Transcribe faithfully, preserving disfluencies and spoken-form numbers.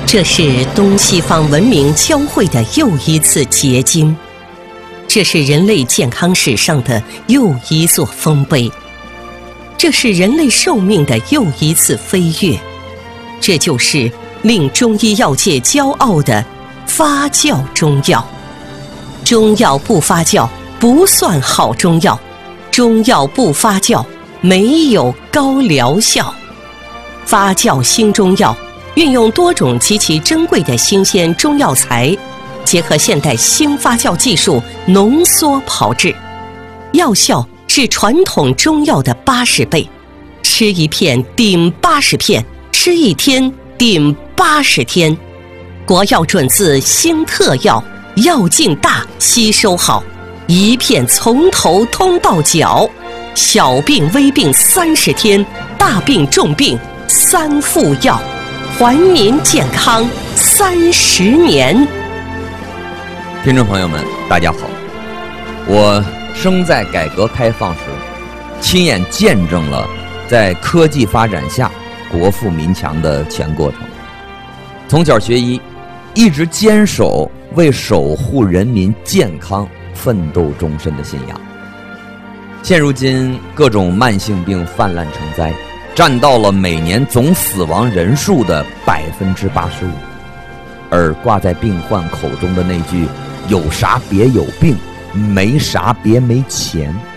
这是东西方文明交汇的又一次结晶，这是人类健康史上的又一座丰碑，这是人类寿命的又一次飞跃，这就是令中医药界骄傲的发酵中药。中药不发酵不算好中药，中药不发酵没有高疗效。发酵新中药运用多种极其珍贵的新鲜中药材，结合现代新发酵技术浓缩炮制，药效是传统中药的八十倍，吃一片顶八十片，吃一天顶八十天。国药准字新特药，药劲大，吸收好，一片从头通到脚，小病微病三十天，大病重病三副药，还您健康三十年。 听众朋友们，大家好，我生在改革开放时，亲眼见证了在科技发展下国富民强的全过程。从小学医，一直坚守为守护人民健康奋斗终身的信仰。现如今各种慢性病泛滥成灾，占到了每年总死亡人数的百分之八十五，而挂在病患口中的那句"有啥别有病，没啥别没钱"